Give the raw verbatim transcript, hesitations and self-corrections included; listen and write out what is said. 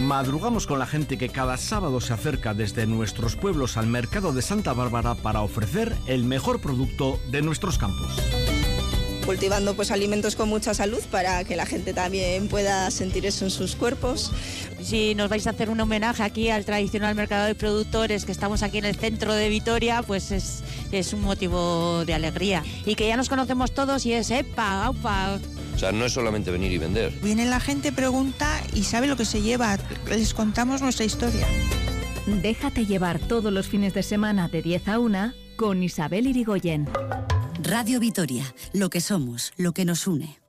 madrugamos con la gente que cada sábado se acerca desde nuestros pueblos al mercado de Santa Bárbara para ofrecer el mejor producto de nuestros campos. Cultivando pues alimentos con mucha salud para que la gente también pueda sentir eso en sus cuerpos. Si nos vais a hacer un homenaje aquí al tradicional mercado de productores que estamos aquí en el centro de Vitoria, pues es, es un motivo de alegría. Y que ya nos conocemos todos y es epa, aupa. O sea, no es solamente venir y vender. Viene la gente, pregunta y sabe lo que se lleva. Les contamos nuestra historia. Déjate llevar todos los fines de semana de diez a una con Isabel Irigoyen. Radio Vitoria, lo que somos, lo que nos une.